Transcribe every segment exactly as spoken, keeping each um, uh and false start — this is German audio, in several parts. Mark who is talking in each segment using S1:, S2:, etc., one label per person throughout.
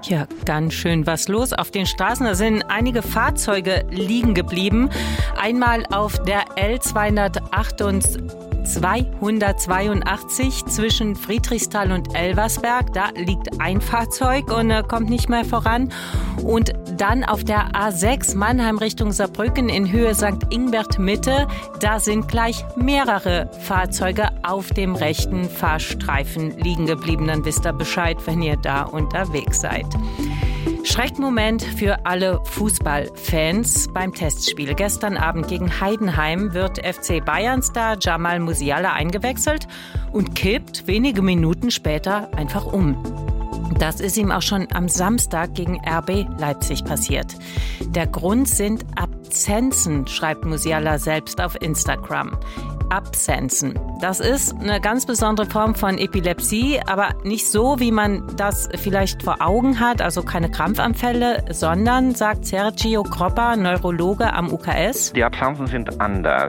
S1: Ja, ganz schön was los auf den Straßen. Da sind einige Fahrzeuge liegen geblieben. Einmal auf der L zweihundertzweiundachtzig zwischen Friedrichsthal und Elversberg. Da liegt ein Fahrzeug und äh, kommt nicht mehr voran. Und dann auf der A sechs Mannheim Richtung Saarbrücken in Höhe Sankt Ingbert Mitte. Da sind gleich mehrere Fahrzeuge auf dem rechten Fahrstreifen liegen geblieben. Dann wisst ihr Bescheid, wenn ihr da unterwegs seid. Schreckmoment für alle Fußballfans beim Testspiel. Gestern Abend gegen Heidenheim wird F C Bayern-Star Jamal Musiala eingewechselt und kippt wenige Minuten später einfach um. Das ist ihm auch schon am Samstag gegen R B Leipzig passiert. Der Grund sind Absenzen, schreibt Musiala selbst auf Instagram. Absenzen. Das ist eine ganz besondere Form von Epilepsie, aber nicht so, wie man das vielleicht vor Augen hat, also keine Krampfanfälle, sondern, sagt Sergio Croppa, Neurologe am U K S.
S2: Die Absenzen sind anders.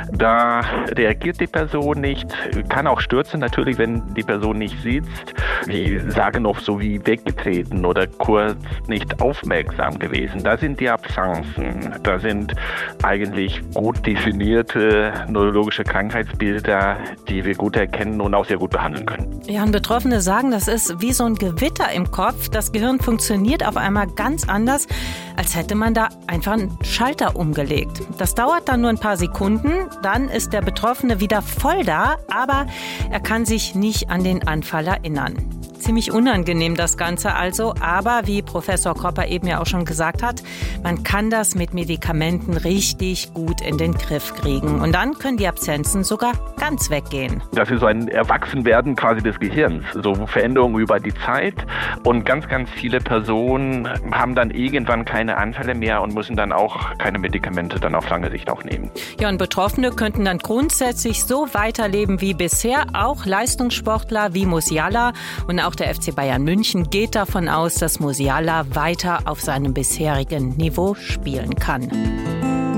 S2: Da reagiert die Person nicht, kann auch stürzen natürlich, wenn die Person nicht sitzt. Wir sagen oft so wie weggetreten oder kurz nicht aufmerksam gewesen. Da sind die Absenzen. Da sind eigentlich gut definierte neurologische Krankheitsbilder, die wir gut erkennen und auch sehr gut behandeln können.
S1: Ja, und Betroffene sagen, das ist wie so ein Gewitter im Kopf. Das Gehirn funktioniert auf einmal ganz anders, als hätte man da einfach einen Schalter umgelegt. Das dauert dann nur ein paar Sekunden, dann ist der Betroffene wieder voll da, aber er kann sich nicht an den Anfall erinnern. Ziemlich unangenehm das Ganze also, aber wie Professor Croppa eben ja auch schon gesagt hat, man kann das mit Medikamenten richtig gut in den Griff kriegen. Und dann können die Absenzen sogar ganz weggehen.
S2: Das ist so ein Erwachsenwerden quasi des Gehirns, so Veränderungen über die Zeit. Und ganz, ganz viele Personen haben dann irgendwann keine Anfälle mehr und müssen dann auch keine Medikamente dann auf lange Sicht auch nehmen.
S1: Ja, und Betroffene könnten dann grundsätzlich so weiterleben wie bisher, auch Leistungssportler wie Musiala. Und auch der F C Bayern München geht davon aus, dass Musiala weiter auf seinem bisherigen Niveau spielen kann.